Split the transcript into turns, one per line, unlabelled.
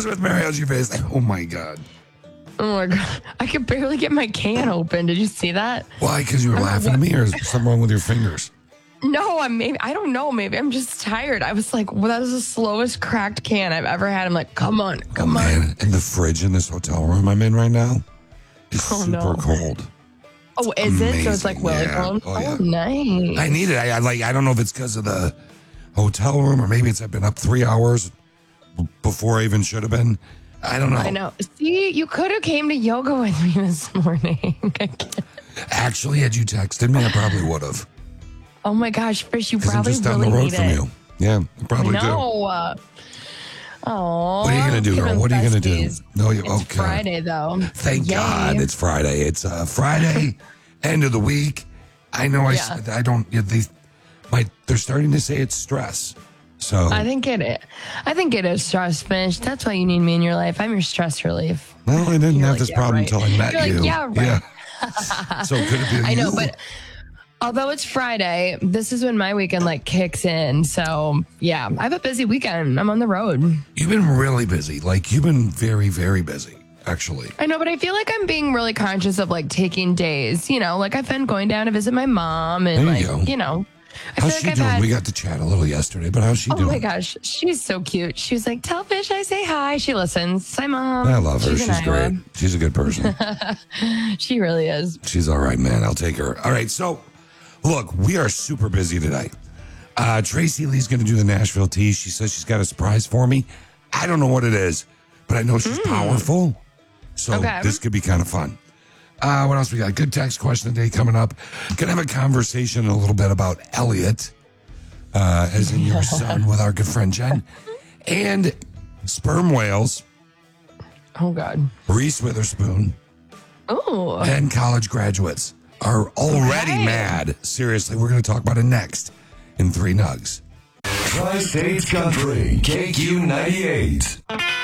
Elizabeth Mary, how's your face? Like, oh my God.
Oh my God. I could barely get my can open. Did you see that?
Why? Because you were laughing at me, or is something wrong with your fingers?
No, I don't know. Maybe I'm just tired. I was like, well, that was the slowest cracked can I've ever had. I'm like, come on.
Man, and the fridge in this hotel room I'm in right now is super cold.
Oh, is
Amazing.
it? So it's like Willy blown?
Yeah.
Oh, nice.
I need it. I don't know if it's because of the hotel room or maybe I've been up 3 hours before I even should have been. I don't know.
I know. See, you could have came to yoga with me this morning.
Actually, had you texted me, I probably would have.
Oh my gosh, Fish, you
'Cause
probably
I'm just down
really
the road
need
from
it.
you. Yeah, I probably do.
No. Oh.
What are you going to do, girl? What are you going to do? No,
It's
okay.
Friday, though.
Thank
Yay.
God it's Friday. It's Friday, end of the week. I know I don't, they're starting to say it's stress. So
I think it is stress, Fish. That's why you need me in your life. I'm your stress relief.
well, I didn't
You're
have
like,
this
yeah,
problem
right.
until I met
You're
you.
like, yeah, right.
Yeah. So could it be
I know,
you?
but although it's Friday, this is when my weekend kicks in. So yeah, I have a busy weekend. I'm on the road.
You've been really busy. Like you've been very, very busy, actually.
I know, but I feel like I'm being really conscious of taking days. I've been going down to visit my mom and
There you go.
I
How's
feel
she
like
doing?
I've had.
We got to chat a little yesterday, but how's she doing?
Oh my gosh, she's so cute. She was like, "Tell Fish I say hi." She listens. Hi, Mom.
I love her.
in
She's
Iowa.
great. She's a good person.
She really is.
She's all right, man. I'll take her. All right. So, look, we are super busy today. Tracy Lee's going to do the Nashville tea. She says she's got a surprise for me. I don't know what it is, but I know she's powerful. So this could be kind of fun. What else we got? Good text question of the day coming up. Going to have a conversation in a little bit about Elliot, as in your son, with our good friend Jen. And sperm whales,
Oh God.
Reese Witherspoon,
Oh.
and college graduates are already mad. Seriously, we're going to talk about it next in 3 Nugs.
Tri-States Country, KQ98.